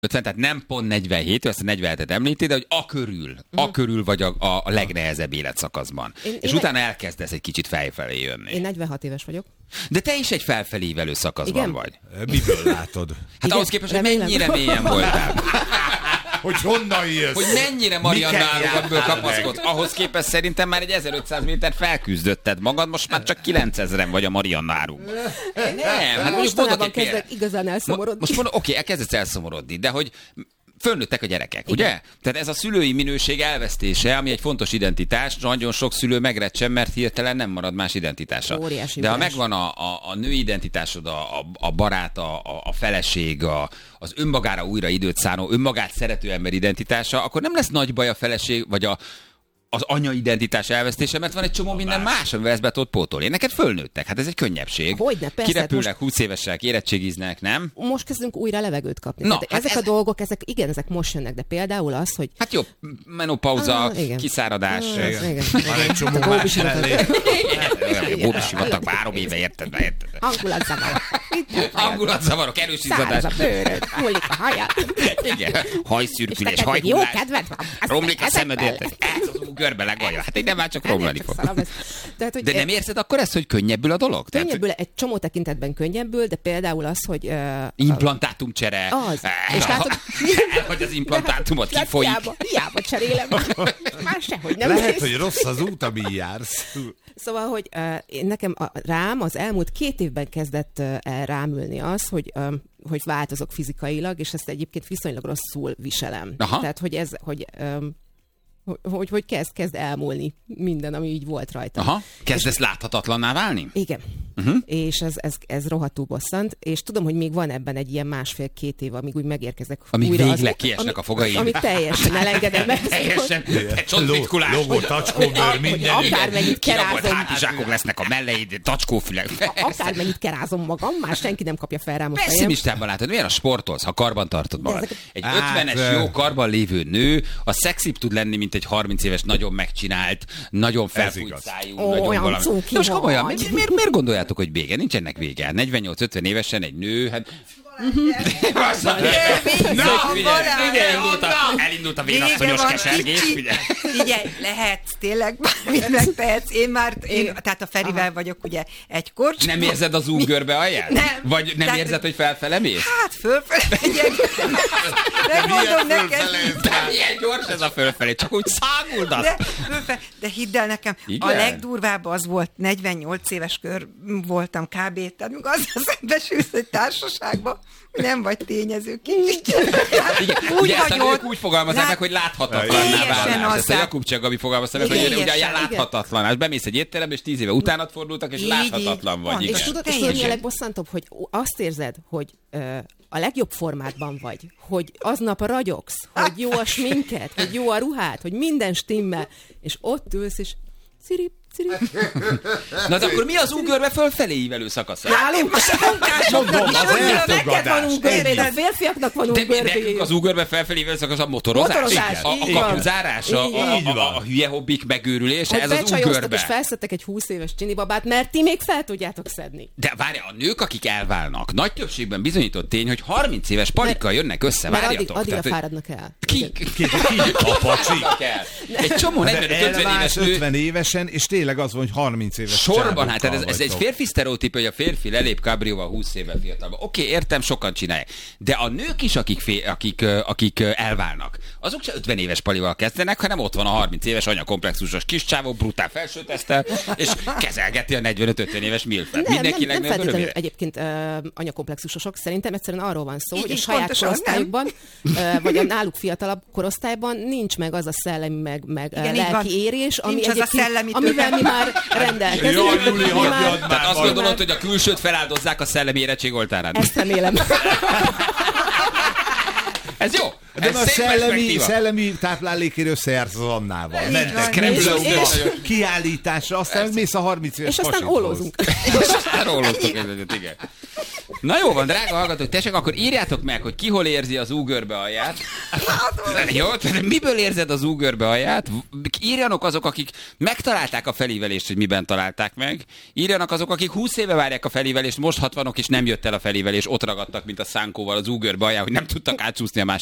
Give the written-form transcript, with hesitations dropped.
50, tehát nem pont 47, azt a 47-et említi, de hogy a körül vagy a legnehezebb életszakaszban. És utána elkezdesz egy kicsit felfelé jönni. Én 46 éves vagyok. De te is egy felfelévelő szakaszban vagy. Miből látod? Hát igen, ahhoz képest, hogy mennyire mélyen voltál. Hogy honnan jössz? Hogy mennyire Marianna Árug ebből kapaszkodsz. Ahhoz képest szerintem már egy 1500 méter felküzdötted magad, most már csak 9000-en vagy a Marianna Árug. Nem, hát mostanában kezdek igazán elszomorodni. Most mondom, oké, elkezdesz elszomorodni, de hogy fölnőttek a gyerekek, igen. Ugye? Tehát ez a szülői minőség elvesztése, ami egy fontos identitás, nagyon sok szülő megrecsen, mert hirtelen nem marad más identitása. Óriási de ha más. megvan a női identitásod, a barát, a feleség, az önmagára újra időt szánó, önmagát szerető ember identitása, akkor nem lesz nagy baj a feleség, vagy az anya identitás elvesztése, mert van egy csomó minden más, amivel ezt be tudod pótolni. Neked fölnőttek, hát ez egy könnyebbség. Hogyne, persze. Kirepülnek, 20 évesek, érettségiznek, nem? Most kezdünk újra levegőt kapni. Na, Hát ezek a dolgok, ezek most jönnek, de például az, hogy... Hát jó, menopauza, kiszáradás. Igen. Van egy csomó más mellé. Góbisivatag 3 éve, érted? Hangulatzavarok, erős Száraz izzadás. a bőröd, hullik a hajad. Igen, hajszürkülés, És neked jó hajhullás. kedved van. Romlik a Ezek szemed, mellett. érted? Ez az görbe legalja. Hát innen már csak romlani fog. Tehát, hogy De nem érzed akkor ezt, hogy könnyebbül a dolog? könnyebbül, egy csomó tekintetben könnyebbül, de például az, hogy... Implantátumcsere. Az. És látod... Hogy az implantátumot kifolyik. Hiába cserélem. Már sehogy nem Lehet, néz. hogy rossz az út, ami jársz. Szóval, hogy nekem rám az elmúlt 2 évben kezdett el rámülni az, hogy változok fizikailag, és ezt egyébként viszonylag rosszul viselem. Aha. Tehát, hogy ez, hogy kezd elmúlni minden, ami így volt rajta. Aha, kezdesz láthatatlanná válni? Igen. És ez rohadtul bosszant, és tudom, hogy még van ebben egy ilyen 1,5-2 év, amíg úgy megérkezek Amíg újra. végleg kiesnek a fogaid. Amíg teljesen elengedem meg. Teljesen. Csontritkulás. Logó, tacskóbőr, minden. Akármennyit Kirabolt kerázom. hátizsákok lesznek a melleid, tacskófülek. Akármennyit kerázom magam, már senki nem kapja fel rám a fejem. Pessimistában látod, milyen a sportolsz, ha karban tartod magad. Egy Hát, 50-es jó karban lévő nő, a szexibb tud lenni, mint egy 30 éves, nagyon megcsinált, nagyon felfújt igaz. szájú, Ó, nagyon olyan valami. cuki De most komolyan, vagy. miért gondoljátok, hogy vége? Nincsenek vége. 48-50 évesen egy nő, hát... Elindult a vénasszonyos kesergés. Figyelj, lehetsz tényleg bármit megtehetsz. Tehát a Ferivel vagyok ugye egy korcs. Nem érzed az úgörbe alját? Nem. Vagy nem Tehát- érzed, hogy felfele mész? Hát fölfele megyek. Megmondom neked. De milyen gyors ez a fölfelé, csak úgy száguldasz. De hidd el nekem, Igen? a legdurvább az volt, 48 éves kör voltam kb. Tehát amikor azzal szembesülsz egy társaságba, nem vagy tényező kicsit. Igen, ugye ezt a nők úgy fogalmazzák meg, hogy láthatatlanná Teljesen válás. Ezt a azzá. Jakub Csegabi fogalmazta meg, hogy Teljesen, ugye igen. láthatatlan. És bemész egy étterembe, és 10 éve utánad fordultak, és Így, láthatatlan így vagy. van. Igen. És tudod, mi a legbosszantóbb, hogy azt érzed, hogy a legjobb formádban vagy, hogy aznap ragyogsz, hogy jó a sminket, hogy jó a ruhát, hogy minden stimmel, és ott ülsz, és cirip. Na de akkor mi az úgörbe fölfelé ívelő szakasz? Nálunk Mondom, az neked van elfogadás. úgörbé, a férfiaknak van De úgörbé. nekünk az úgörbe felfelé ívelő szakasz a motorozás? Motorozás, A így van. kapuzárás? Így van. A hülye hobbik megőrülése? Hogy Ez az becsajoztak úgörbe? és felszedtek egy 20 éves csinibabát, mert ti még fel tudjátok szedni. De várj, a nők, akik elválnak, nagy többségben bizonyított tény, hogy 30 éves palikkal jönnek össze, Mert várjatok. addigra Tehát, hogy fáradnak el. Ki? A pacsi. Kell. Egy csomó 45-50 éves Elválsz nő 50 évesen, és tényleg az van, hogy 30 éves sorban, hát csávokkal ez egy vagytok. férfi sztereotíp, hogy a férfi lelép kabrióval 20 évvel fiatalban. Oké, értem, sokan csinálják. De a nők is, akik elválnak, azok se 50 éves palival kezdenek, hanem ott van a 30 éves anyakomplexusos kis csávó, brutál felsőtesztel, és kezelgeti a 45-50 éves milfet. Mindenki nem legnagyobb feltétlenül örömére. egyébként anyakomplexusosok. Szerintem egyszerűen arról van szó, Így hogy a is saját pontosan, korosztályukban, vagy a náluk fiatalabb korosztályban nincs meg az a szellemi, meg Igen, így van. lelki érés, ami Nincs az a egyébként, szellemi amivel tőke. mi már rendelkezünk. Jaj, Júli, Mi már- hagyjad Tehát azt már, gondolod, hogy a külsőt feláldozzák a szellemi érettség oltárán. Ezt remélem. Ez jó. De Ez a szép perspektíva. szellemi táplálékért összejársz az Annával. Így Mentek van. kremlőző kiállításra, aztán mész a 30 éves És aztán pasithoz. ólózunk. És aztán róloztok egyet, igen. Na jó van, drága hallgatók, tessék, akkor írjátok meg, hogy ki hol érzi az úgörbe alját. Jó, tehát miből érzed az úgörbe alját? Írjanak azok, akik megtalálták a felívelést, hogy miben találták meg. Írjanak azok, akik 20 éve várják a felívelést, most 60-ok és nem jött el a felívelés, ott ragadtak, mint a szánkóval az úgörbe alján, hogy nem tudtak átsúszni a másik